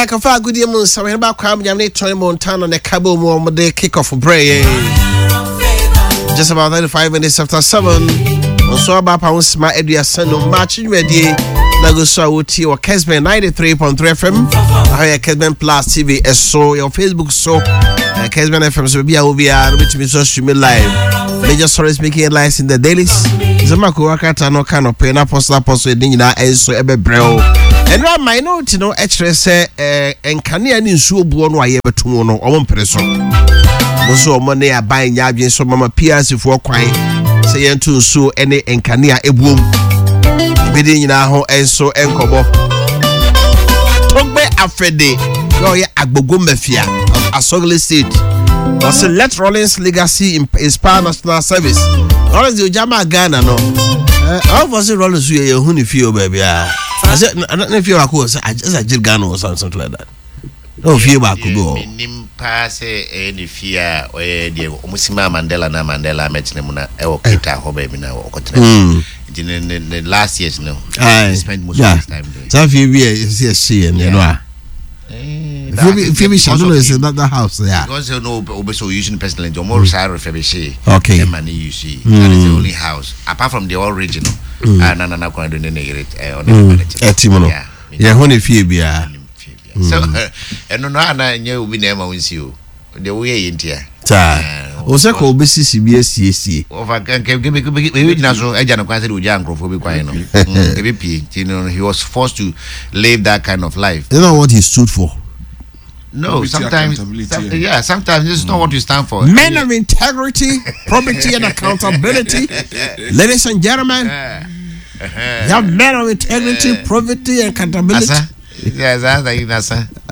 kafa good year so we ba kwa nyame Tony Montana ne kabo mo de kick off break. Just about 35 minutes after 7. So about pounds my Edia Sano match ready. Nagosa Uti or Kesben 93.3 FM. I Kesben Plus TV so your Facebook so Kesben FM so be which means so stream live. Major stories making headlines in the dailies. Zamako Wakata no kind of pen apostle dinina and so ebe breo. And right my note no extra say and Kania in so buon wa ye betumo no omon preso. Moso money a buying yabin so mama PRC for kwai. Say yentu so any enkania ebuom. Bidin nyina ho enso enkobo. Togbe afede yo ye agbogo mafia of Asogli State. Was let Rollins legacy inspire national service. Rollins you jama Ghana no. How was it Rollins you hu ni feel baby ah. I said I don't know if you are cool. I just did Ghana or something like that. No fear back go. Nim pass any fear or the Musima Mandela na Mandela Metnamuna or Kita ho baby now or in the last years no. I spent most of the time there. So if you be see and you know. If you is in that house there. Because you know also using personally the more side of okay. Money you see. That is the only house apart from the original. And na going to it on the yeah, honey fibia. So and no na nya obi na ma wonsi o the way in here o se ko obesi CBS over can give na so eja na kwase do ja nkrofo bi kwan no he was forced to live that kind of life. You know what he stood for? No, sometimes sometimes this is not what you stand for. Men of integrity, probity and accountability. Ladies and gentlemen, you have men of integrity, probity and accountability. Yes, that's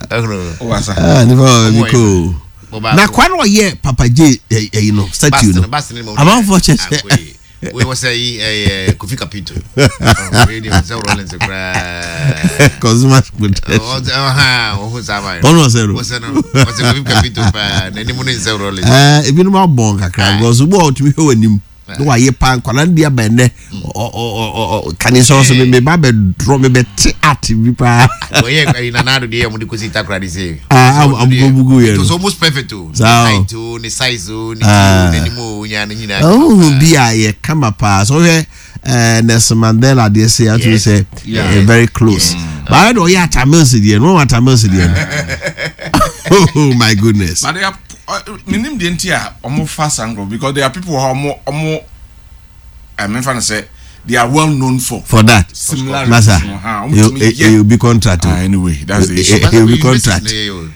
never cool. Na kwano ye Papa J you know statue no. About for church. We was a Kofi Kapito. Radio so Rollins Cosmas good. Who's our Kofi Kapito pa nani mu nse Rollins. Ebi no ma bon kakra because wo to me ho anim. No wa ye pan kwala ndia benne kan so so me ba be draw me be art bi pa. Oye na nado de am de kosi takra de say. Am bugu ye. It was almost perfect to. Height to ni size ni mo nya na nyina. Oh bi aye kama pa so Nelson Mandela they say actually say very close. But do ya tamils there no tamils there. Oh my goodness. But they are minim the entire almost fast angle because there are people who are more I mean to say they are well known for that. Similar you be contract. Anyway, that's the issue. You be contract.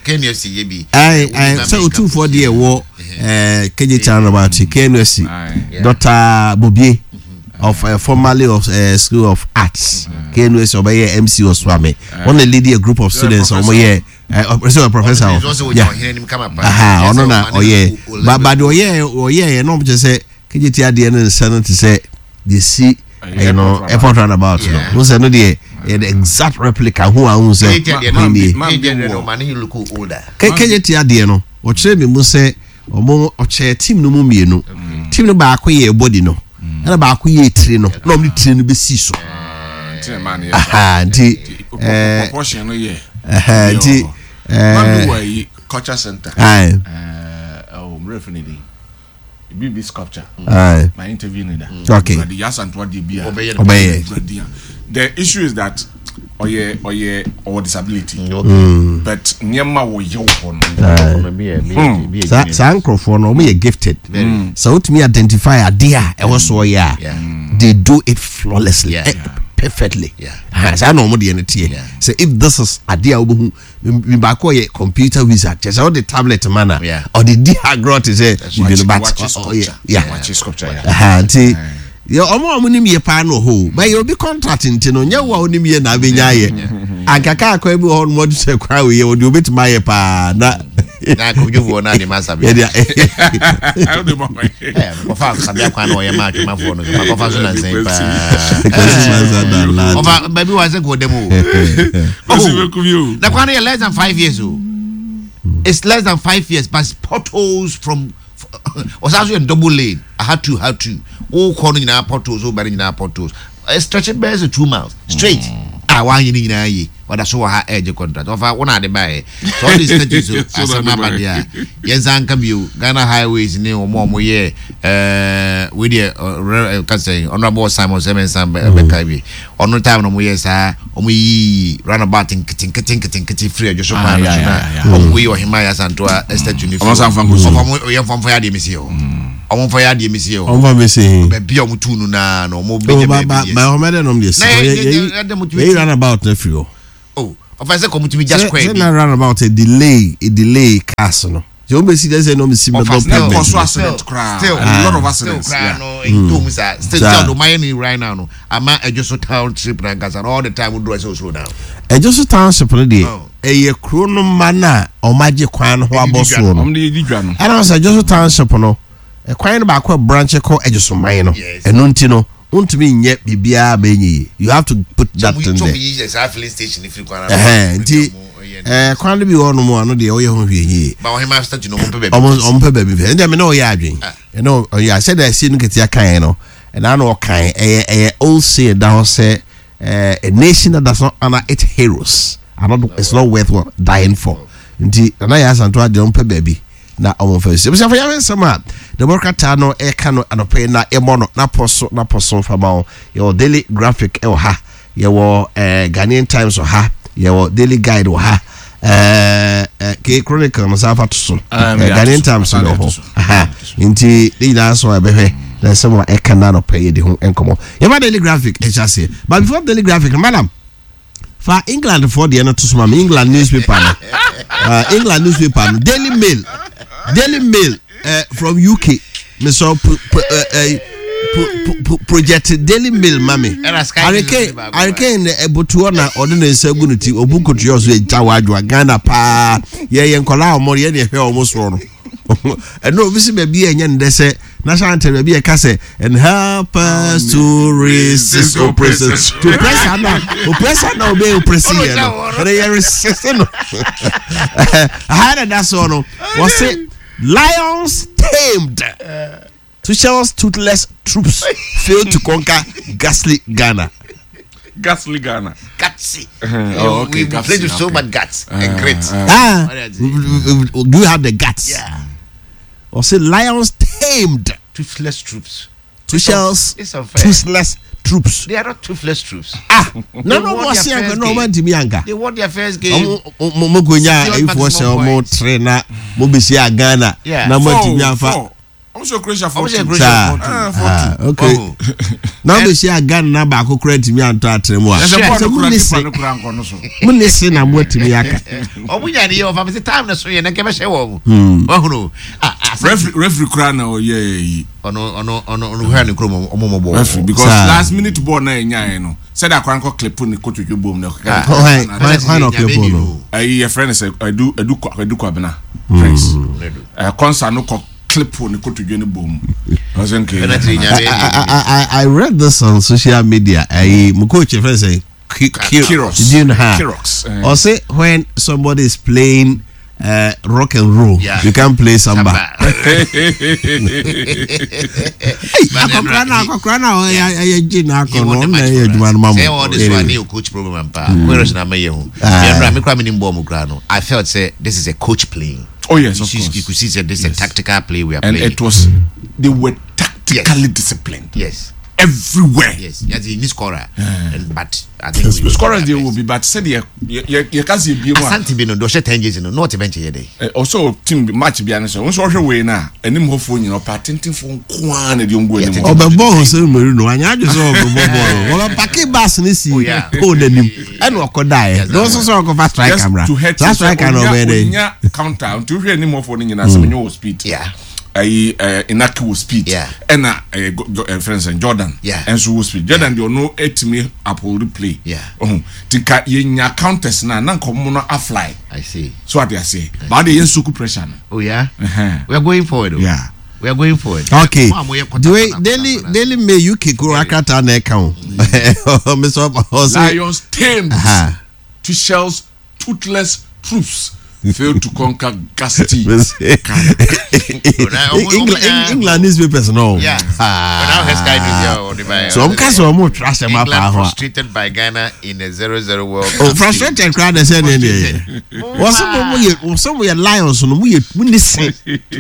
I so 2 for the war KJ channel about KNUST. Dr. Bobier of formerly of School of Arts. KNUST obey MC Oswame. One leading a group of students over here. Professor. Yeah. No na but no just say KJT at the end of the Senate to say they see you know effort run about you know who say no the exact replica who I say money look older KJT at the no o chere me mu say omo o chere team no mu mienu team no ba akoye body no na ba akoye tire no na omo tire no be si so proportion no ye culture center referee BB sculpture my interview in there okay the issue is that or disability but nyema wo ye wo microphone no me gifted so to me identify idea e was so yeah they do it flawlessly perfectly. I know more than it. So if this is idea we back a computer wizard, just all the tablet manner or the diagram to say sculpture. You omo munim ye pa no ho but you be contracting no nya wa onim ye na be nya ye ankaka akwa bi ho mo se kwa we ye o de obetima ye pa na ko juvo na ni masa be I do my ko fa sabia kwa no ye ma twa fo no ko fa so na sen pa over baby was go dem o na kwa no less than 5 years o it's less than 5 years but potholes from was actually in double lane. I had to all calling in our portals, all bearing in our portals. Stretching bears 2 miles straight. one in what I saw her edge contract of one at the bay. So all these statues as a mabadia. Yes, Uncle you Ghana highways near more year with your say honorable Simon Seven Sam Bekabi. On no time no years we run about in kitting free just we or Himayas and to a statue from Fire Demisio. On fire the monsieur. On va missing. Be omutunu na no mo be. My home no this. They run about nephew. Oh, if I say come to me just quick. They run about a delay cast no. You be see there's no me see but still a lot of accidents. Still no Miami right now no. Ama Ejoso Township na gas and all the time we do so slow down. Ejoso Township no dey. Eye krono mana o maje kwan ho aboso no. And I say Ejoso Township no. A quite back branch called Ejosoman no. And untino untumi nye bibia benyi. You have to put that in there. Yes, filling station if you can. Quite be one more no the oye ho hwe. But him master you know on pe baby. And them no ya adwen. You know, I said I see no ketia kan no. And I know kan all say down say a nation that does not honor its heroes. It's not worth dying for. Nti na ya santo ade on pe baby. Na omo fa se for ya sama the workata no e ka no anope na e mo no na poso fa ma your daily graphic e ha your Ghanaian Times ha your daily guide ha ke chronicle no sa fa to so Ghanaian Times no ho nti dey na so e be hwe na some e ka na no pay de ho enkomo your daily graphic e just say but before daily graphic madam for England for the no to so England newspaper England newspaper Daily Mail from UK. Me so project Daily Mail mami. Hurricane ebutuo na ode na nsagu nuti obukotu yo so ejawadwa Ghana pa ye nkola omori ye ne hwe omoso no. No bisi be bi enya ndese national anthem be ka say and help us to resist oppressors. To oppressor now be oppressing you no. They resist no. I had that so no. Was it lions tamed? Tuchel's toothless troops failed to conquer ghastly Ghana. Ghastly Ghana. Gutsy. We played with so much guts and grit. Do you have the guts? Yeah. Or say lions tamed toothless troops. Tuchel's toothless troops. They are not toothless troops. No, man to me anga. They won their first game. Mo gonya if was mo trainer mo bisi Ghana. Na mo to me afa. Also Croatia for okay. Now we see Ghana na ba ko credit me anto atremu a. Mo listen na mo to me aka. Obunya dey of am time na so ye na ke be hye wo. Ohunu. Referee kra na oye. Ono hwa ne krom omomobo. Because last minute ball na enya no. Said akwan ko clip ni kotodwo bom na. Why not clip no? Your friend say edu kwabena. Friends. Concern no clip on the kotodwo boom. I read this on social media. My coach friend say Kirox. Or say when somebody is playing rock and roll, you can play samba. I felt say this is a coach playing. Oh yes, of course. You could see that this is a tactical play we are playing. And it was they were tactically disciplined. Yes. Everywhere. Yes, as in this scorer. But I think scorers they will be, but said you can't see be one. Asante be no do 10 years no not bench here dey. Also team match be an so hwe we na anim hofo nyi no patentin fo kwa na de ngo anim. Obebo so meru no anya adwo so obebo. Oba paki bass ni si o nanim. E no okodai. No so so go strike camera. That's strike no be dey. Nya counter to hwe anim hofo ni nyina se menyo speed. Yeah. Inaki speed and friends and Jordan and so speed Jordan they no etimi apple replay tika yenya counters na nkomo no afly. I see. So what they say but they suku pressure. Oh yeah. We are going forward. Yeah. We are going forward. Okay. The way daily may UK go akata na account. Lions tamed to shells toothless troops failed to conquer Gasti. England newspapers no. Yeah. Now has guy so I'm castle more trust them England frustrated by Ghana in a 0-0 World Cup. Oh, frustrated crowd they said any. Was some we lions on we listen.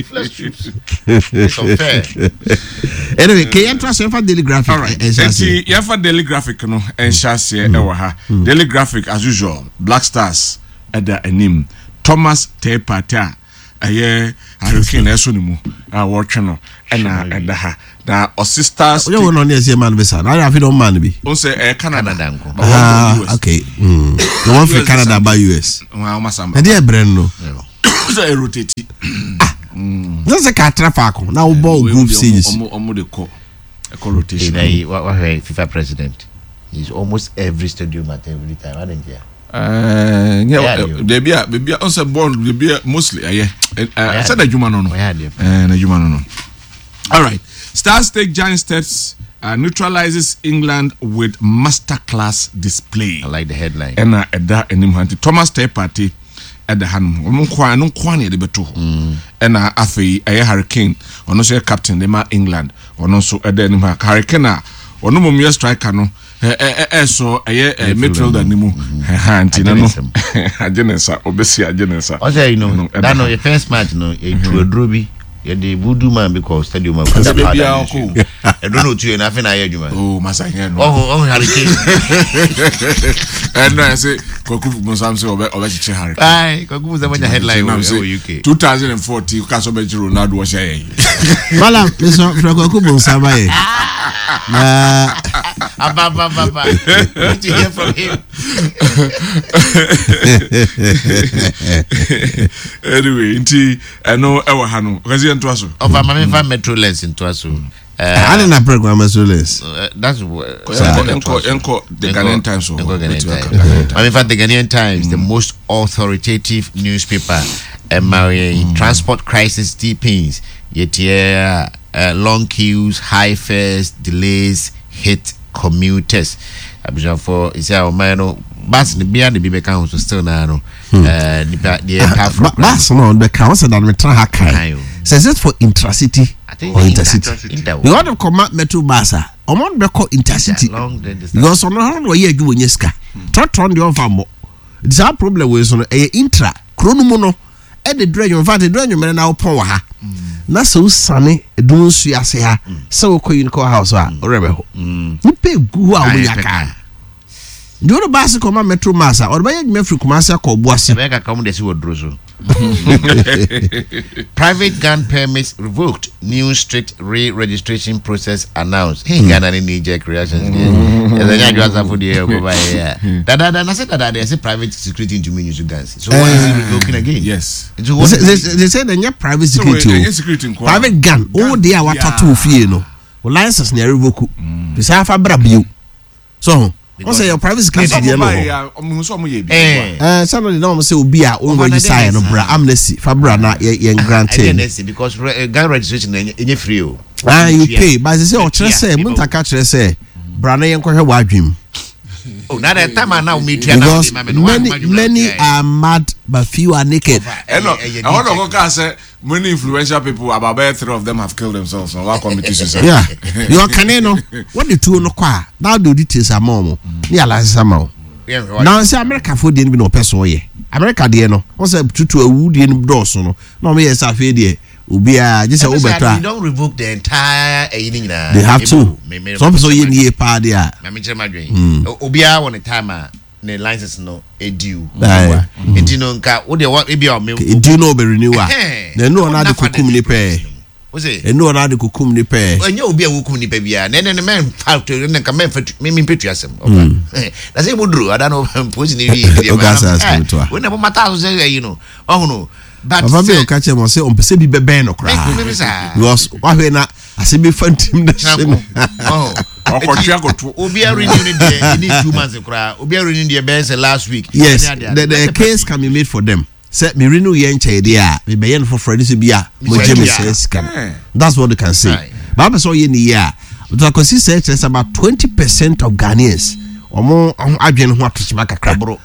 Anyway, can you trust your daily graphic? All right. See, you have a daily graphic no and chassis daily graphic as usual. Black Stars at the name Thomas Tepata. Aye, Hurricane Esunimu, our channel, and the sisters. You don't know this man, Bessan. I have no man be. Also, Canada. Okay. The one for Canada by US. And dear Breno. Rotate. That's a catrafaco. Now, ball group series. Rotation. FIFA president. He's almost every stadium at every time. I didn't hear. They be also born. They be mostly. I said a human no. And a human no. All right. Stars take giant steps. Neutralizes England with masterclass display. I like the headline. And at that Thomas Tepati at the hand. No kwani de beto. And afi a Hurricane. Ono say captain de England. Ono so at the Hurricane. Ono mo me striker no. So midfielder nimu antina no agenesa obesi agenesa o say that no your first match no e duro you the voodoo man because stadium man I don't know to you nothing I hear you man oh masanya no oh Hurricane and no I say Koku Musam say obechiche Hurricane ai Koku Musam the headline in UK 2040 Kaso Beji Ronaldo was here Malam listen Koku Musam Abba. Need to hear from him. Anyway, inti no ewa hanu. Kazi into aso. Over my Metro Lens into aso. I don't have program Metro Lens. That's Enko the Ghanaian Times. I mean, the Ghanaian Times, the most authoritative newspaper. Transport crisis deepens. Yet long queues, high fares, delays hit commuters. Abidjan for is our man. Bas the beer the be count still now. The bas no the count that me try hakai. Says it for intracity or intercity. You want to come metro basa. Omon be call intercity. Because on no ye do nyeska. Totron the offer mo. It's a problem with so intra chronomono e the drain in fact the drain you now pon wa ha. Na so sane edun su ase ha so ko yin ko house a orebe ho ni pe gu a wo yaka do no bicycle ma metro massa or be me free kumasa ko boase be ka come dey see wodro so private gun permits revoked, new strict re-registration process announced. Hey, Ghana ni knee-jerk reactions. I said that they say private security into me use guns. So why is it revoking again? Yes. They say they private security. Private gun. Oh, they are what tattoo fee no. License near revoke. This half a brabio. So. What's your private security? Somebody don't say be a over sign of amnesty Fabra na granted because gun registration in free. You pay, but they say or say Muntaka say Brana yanko wadrim. Oh, now that time I now meet because many are mad but few are naked. I want to go say many influential people, about 3 of them have killed themselves on our committee. Yeah, you are caneno. What the 2 no qua now do details are more. Near last summer. Now say America for didn't be no person ye. America dear no. What's up to a woody and dorsal? No, me as I feel dear. Ubia just a over. You don't revoke the entire evening. They have to. Some so ye near party. Ubia on a timer. The license no due. It no nka wo de what e bia o me. Do no be renew. Na no na de kokum ni pe. Wo say e no na de kokum ni pe. Enye obi a wokum ni pe bia. Na men factory na nka men factory me petu asem. Na say moduro ada no post ni wi. We na mata so say you know. Ohuno. But Baba me catch him say on pese bi bebe no kra. Because wa hwe na asibi fantim na shim. Obi are renewing the need 2 months kra. Obi are renewing the best last week. Yes, the case can be made for them. Say me renew yen che dia, me be yen for Freddy bia, mo jemi says can. That's what they can say. Baba so yen ya. But because he said it's about 20% of Ghanaians. Omo adwen ho atchima kakra bro.